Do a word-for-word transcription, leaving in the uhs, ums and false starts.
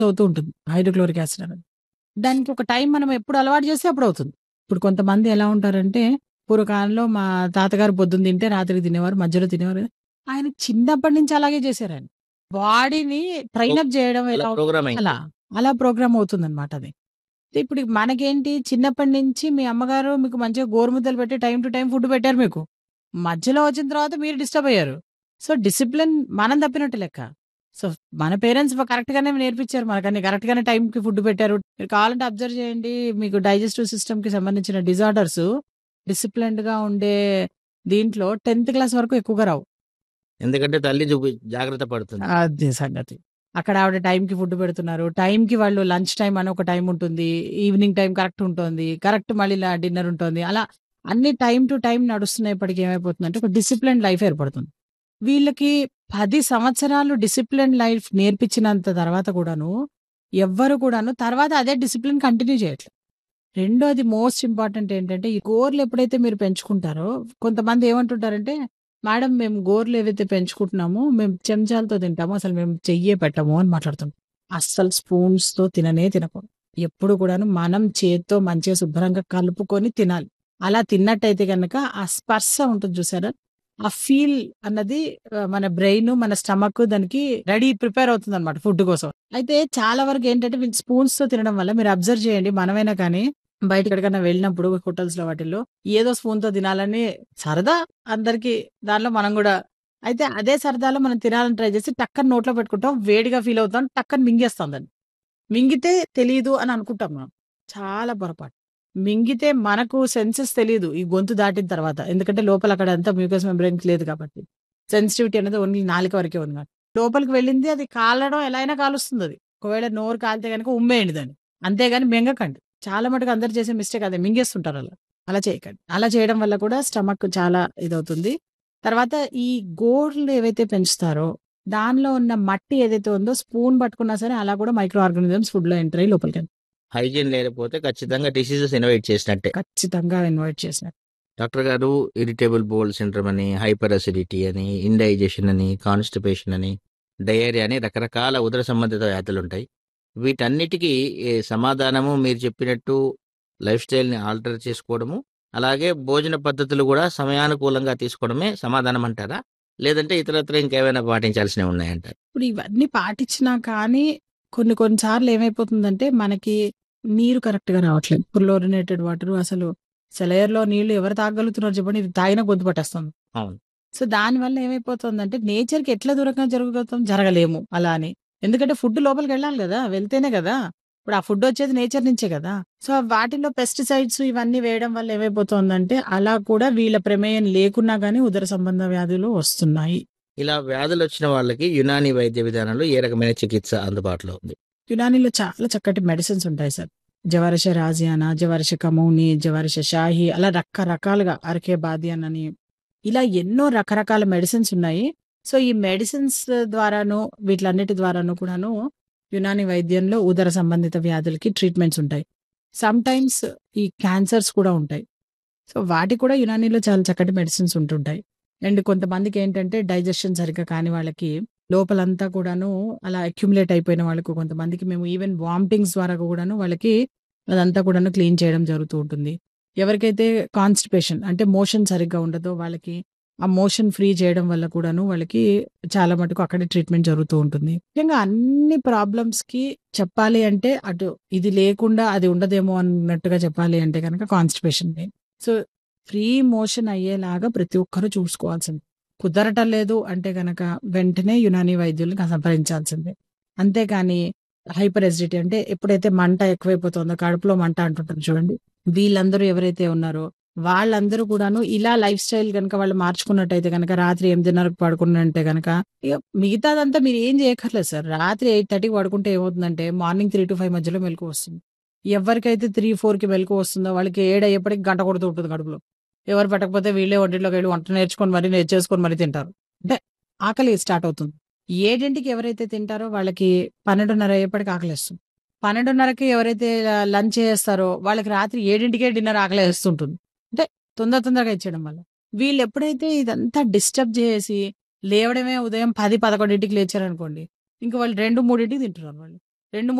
అవుతూ ఉంటుంది hydrochloric acid అనేది. దానికి ఒక టైం మనం ఎప్పుడు అలవాటు చేస్తే అప్పుడు అవుతుంది. ఇప్పుడు కొంతమంది ఎలా ఉంటారంటే, పూర్వకాలంలో మా తాతగారు పొద్దున్న తింటే రాత్రికి తినేవారు, మధ్యలో తినేవారు. ఆయన చిన్నప్పటి నుంచి అలాగే చేశారాయన. బాడీని ఓ ట్రైన్ అప్ చేయడం అలా ఎలా ఉంటుందో ప్రోగ్రామ్ అలా. అయిపోయింది. అలా ప్రోగ్రామ్ అవుతుందనమాట అది. ఇప్పుడు మనకేంటి చిన్నప్పటి నుంచి మీ అమ్మగారు మీకు మంచిగా గోరుముద్దలు పెట్టి టైమ్ టు టైమ్ ఫుడ్ పెట్టారు మీకు. మధ్యలో వచ్చిన తర్వాత మీరు డిస్టర్బ్ అయ్యారు. సో, డిసిప్లిన్ మనం తప్పినట్టు లెక్క. సో, మన పేరెంట్స్ కరెక్ట్ గానే నేర్పించారు మనకన్ని. కరెక్ట్ గానే టైమ్‌కి ఫుడ్ పెట్టారు. మీరు కావాలంటే అబ్జర్వ్ చేయండి. మీకు డైజెస్టివ్ సిస్టమ్‌కి సంబంధించిన డిజార్డర్స్ డిసిప్లిన్డ్‌గా ఉండే దీంట్లో టెన్త్ క్లాస్ వరకు ఎక్కువగా రావు. ఎందుకంటే తల్లి చూపి జాగ్రత్త పడుతుంది. అదే సంగతి. అక్కడ ఆవిడ టైమ్‌కి ఫుడ్ పెడుతున్నారు. టైమ్‌కి వాళ్ళు లంచ్ టైమ్ అని ఒక టైమ్ ఉంటుంది. ఈవినింగ్ టైమ్ కరెక్ట్ ఉంటుంది. కరెక్ట్ మళ్ళీ ల డిన్నర్ ఉంటుంది. అలా అన్ని టైమ్ టు టైమ్ నడుస్తున్నప్పటికి ఏమైపోతుందంటే ఒక డిసిప్లిన్డ్ లైఫ్ ఏర్పడుతుంది. వీళ్ళకి పది సంవత్సరాలు డిసిప్లిన్డ్ లైఫ్ నేర్పించినంత తర్వాత కూడాను, ఎవ్వరు కూడాను తర్వాత అదే డిసిప్లిన్ కంటిన్యూ చేయట్లేదు. రెండోది మోస్ట్ ఇంపార్టెంట్ ఏంటంటే, ఈ గోర్లు ఎప్పుడైతే మీరు పెంచుకుంటారో, కొంతమంది ఏమంటుంటారంటే, "మేడం మేము గోర్లు ఏవైతే పెంచుకుంటున్నామో, మేము చెంచాలతో తింటాము. అసలు మేము చెయ్యే పెట్టము" అని మాట్లాడుతుంటారు. అస్సలు స్పూన్స్‌తో తిననే తినకూడదు. ఎప్పుడు కూడాను మనం చేత్తో మంచిగా శుభ్రంగా కలుపుకొని తినాలి. అలా తిన్నట్టయితే గనక ఆ స్పర్శ ఉంటుంది చూసారా? ఆ ఫీల్ అన్నది ఆహ్, మన బ్రెయిను, మన స్టమక్ దానికి రెడీ ప్రిపేర్ అవుతుందనమాట ఫుడ్ కోసం. అయితే చాలా వరకు ఏంటంటే వీళ్ళు స్పూన్స్‌తో తినడం వల్ల మీరు అబ్జర్వ్ చేయండి మనమైనా కానీ బయటెక్కడికన్నా వెళ్ళినప్పుడు హోటల్స్‌లో వాటిల్లో ఏదో స్పూన్‌తో తినాలని సరదా అందరికి. దానిలో మనం గూడా. అయితే అదే సరదాలో మనం తినాలని ట్రై చేసి టక్కన నోట్లో పెట్టుకుంటాం. వేడిగా ఫీల్ అవుతాం. టక్కన మింగేస్తాం దాన్ని. మింగితే తెలీదు అని అనుకుంటాం మనం. చాలా పొరపాటు. మింగితే మనకు సెన్సెస్ తెలీదు. ఈ గొంతు దాటిన తర్వాత. ఎందుకంటే లోపల అక్కడ అంతా మ్యూకస్ మెంబ్రేన్స్ లేదు కాబట్టి. సెన్సిటివిటీ అనేది ఓన్లీ నాలుక వరకే ఉంది కాబట్టి. లోపలికి వెళ్ళింది అది కాలడం ఎలా అయినా కాలుస్తుందది. ఒకవేళ నోరు కాలితే గనుక ఉమ్మేయండి దాన్ని. అంతేగాని మింగకండి. చాలా మటుకు అందరూ చేసే మిస్టేక్ అదే మింగేస్తుంటారు అలా. అలా చేయకండి. అలా చేయడం వల్ల కూడా స్టమక్ చాలా ఇదవుతుంది. తర్వాత ఈ గోర్లు ఏవైతే పెంచుతారో దానిలో ఉన్న మట్టి ఏదైతే ఉందో స్పూన్ పట్టుకున్నా సరే అలా కూడా మైక్రో ఆర్గానిజమ్స్ ఫుడ్‌లో ఎంటర్ అయ్యి లోపలికెళ్తాయి. హైజీన్ లేకపోతే ఖచ్చితంగా డిసీజెస్ ఇన్వైట్ చేసినట్టే. ఖచ్చితంగా ఇన్వైట్ చేసినట్టు. డాక్టర్ గారు ఇరిటేబుల్ బౌల్ సిండ్రోమ్ అని, హైపర్ అసిడిటీ అని, ఇండైజెషన్ అని, కాన్‌స్టిపేషన్ అని, డయేరియా అని రకరకాల ఉదర సంబంధిత వ్యాధులుంటాయి. వీటన్నిటికీ ఏ సమాధానము మీరు చెప్పినట్టు లైఫ్ స్టైల్‌ని ఆల్టర్ చేసుకోవడము, అలాగే భోజన పద్ధతులు గూడా సమయానుకూలంగా తీసుకోవడమే సమాధానం అంటారా? లేదంటే ఇతరత్రా ఇంకేమైనా పాటించాల్సినవి ఉన్నాయంటారా? ఇప్పుడు ఇవన్నీ పాటిచ్చినా కానీ కొన్ని కొన్ని సార్లు ఏమైపోతుందంటే మనకి నీరు కరెక్ట్‌గా రావట్లేదు. ఫ్లోరినేటెడ్ వాటరు అసలు సెలయర్‌లో నీళ్లు ఎవరు తాగలుగుతున్నారు చెప్పండి? ఇది తాగినా గొంతు పట్టేస్తుంది. అవును. సో, దానివల్ల ఏమైపోతుందంటే నేచర్‌కి ఎట్లా దూరంగా జరగలుగుతాం? జరగలేము అలా అని. ఎందుకంటే ఫుడ్ లోపలికెళ్ళాలి గదా! వెళ్తేనే గదా! ఇప్పుడు ఆ ఫుడ్ వచ్చేది నేచర్ నుంచే గదా! సో, వాటిలో పెస్టిసైడ్స్ ఇవన్నీ వేయడం వల్ల ఏమైపోతుందంటే అలా కూడా వీళ్ళ ప్రమేయం లేకున్నా గానీ ఉదర సంబంధ వ్యాధులు వస్తున్నాయి. ఇలా వ్యాధులొచ్చిన వాళ్ళకి యునానీ వైద్య విధానంలో ఏ రకమైన చికిత్స అందుబాటులో ఉంది? యునానీలో చాలా చక్కటి మెడిసిన్స్ ఉంటాయి సార్. జవారిష రాజియానా, జవారిష కమౌని, జవారిష షాహి అలా రకరకాలుగా అరకే బాదియాన్ అని ఇలా ఎన్నో రకరకాల మెడిసిన్స్ ఉన్నాయి. సో, ఈ మెడిసిన్స్ ద్వారాను వీటిలన్నిటి ద్వారాను కూడాను యునానీ వైద్యంలో ఉదర సంబంధిత వ్యాధులకి ట్రీట్మెంట్స్ ఉంటాయి. సమ్‌టైమ్స్ ఈ క్యాన్సర్స్ కూడా ఉంటాయి. సో, వాటికి కూడా యునానీలో చాలా చక్కటి మెడిసిన్స్ ఉంటుంటాయి. అండ్ కొంతమందికేంటంటే డైజెషన్ సరిగ్గా కాని వాళ్ళకి లోపలంతా కూడాను అలా అక్యుములేట్ అయిపోయిన వాళ్ళకు కొంతమందికి మేము ఈవెన్ వామిటింగ్స్ ద్వారా కూడాను వాళ్ళకి అదంతా కూడాను క్లీన్ చేయడం జరుగుతూ ఉంటుంది. ఎవరికైతే కాన్‌స్టిపేషన్ అంటే మోషన్ సరిగ్గా ఉండదో వాళ్ళకి ఆ మోషన్ ఫ్రీ చేయడం వల్ల కూడాను వాళ్ళకి చాలా మటుకు అక్కడే ట్రీట్మెంట్ జరుగుతూ ఉంటుంది. ముఖ్యంగా అన్ని ప్రాబ్లమ్స్‌కి చెప్పాలి అంటే అటు ఇది లేకుండా అది ఉండదేమో అన్నట్టుగా చెప్పాలి అంటే గనక constipation main. So, free motion అయ్యేలాగా ప్రతి ఒక్కరు చూసుకోవాల్సింది. కుదరటం లేదు అంటే గనక వెంటనే యునానీ వైద్యుల్ని క సంప్రదించాల్సిందే. అంతేగాని హైపర్ అసిడిటీ అంటే ఎప్పుడైతే మంట ఎక్కువైపోతుందో కడుపులో మంట అంటుంటారు చూడండి. వీళ్ళందరూ ఎవరైతే ఉన్నారో వాళ్ళందరూ కూడాను ఇలా లైఫ్ స్టైల్ గనక వాళ్ళు మార్చుకున్నట్టయితే గనక రాత్రి 8:30కి పడుకున్నంటే గనక ఇగ మిగతాదంతా మీరు ఏం చేయక్కర్లేదు సార్. రాత్రి 8:30కి పడుకుంటే ఏమవుతుందంటే మార్నింగ్ మూడు ఐదు మధ్యలో మెలుకువ వస్తుంది. ఎవరికైతే మూడు, 4కి మెలుకువ వస్తుందో వాళ్ళకి ఏడు అయ్యేప్పటికి గంట కొడుతూ ఉంటుంది కడుపులో. ఎవరు పెట్టకపోతే వీళ్ళే వంటింట్లోకెళ్ళి వంట నేర్చుకొని మరి నేర్చేసుకొని మరి తింటారు. అంటే ఆకలి స్టార్ట్ అవుతుంది. ఏడుకి ఎవరైతే తింటారో వాళ్ళకి పన్నెండున్నర అయ్యేప్పటికి ఆకలేస్తుంది. 12:30కి ఎవరైతే ల లంచ్ చేస్తారో వాళ్ళకి రాత్రి ఏడుకే డిన్నర్ ఆకలేస్తుంటుంది. అంటే తొందర తొందరగా ఇచ్చేయడం వల్ల. వీళ్ళెప్పుడైతే ఇదంతా డిస్టర్బ్ జేసి లేవడమే ఉదయం పది, 11కి లేచారనుకోండి. ఇంక వాళ్ళు రెండు, 3కి తింటున్నారు వాళ్ళు. రెండు